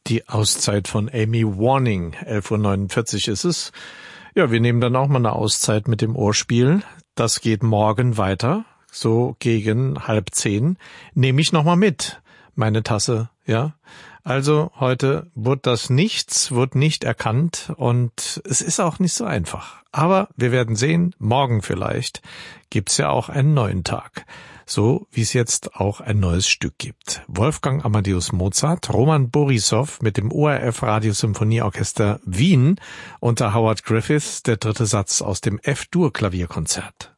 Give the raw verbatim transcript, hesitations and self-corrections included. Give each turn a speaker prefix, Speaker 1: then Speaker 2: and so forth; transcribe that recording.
Speaker 1: Die Auszeit von Amy Warning. elf Uhr neunundvierzig ist es. Ja, wir nehmen dann auch mal eine Auszeit mit dem Ohrspiel. Das geht morgen weiter, so gegen halb zehn. Nehme ich nochmal mit, meine Tasse, ja. Also heute wird das nichts, wird nicht erkannt und es ist auch nicht so einfach. Aber wir werden sehen, morgen vielleicht gibt's ja auch einen neuen Tag. So wie es jetzt auch ein neues Stück gibt. Wolfgang Amadeus Mozart, Roman Borissow mit dem O R F Radiosymphonieorchester Wien unter Howard Griffiths, der dritte Satz aus dem F-Dur Klavierkonzert.